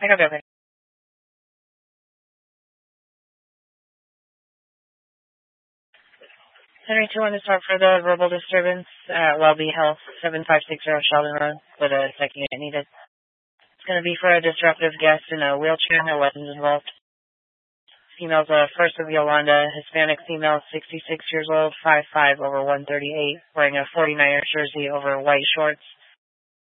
I got that. Henry 2-1 to start for the verbal disturbance at Wellbe Health, 7560 Sheldon Road, with a second unit needed. It's going to be for a disruptive guest in a wheelchair, no weapons involved. Female's first of Yolanda, Hispanic female, 66 years old, 5'5", over 138, wearing a 49er jersey over white shorts.